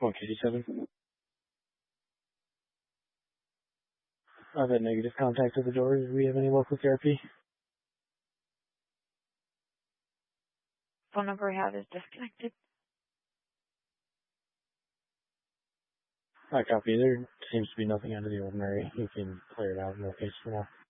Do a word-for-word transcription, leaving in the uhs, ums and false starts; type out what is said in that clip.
one fifty-seven. I've had negative contact at the door. Do we have any local therapy? Phone number I have is disconnected. I copy. There seems to be nothing out of the ordinary. You can clear it out in no case for now.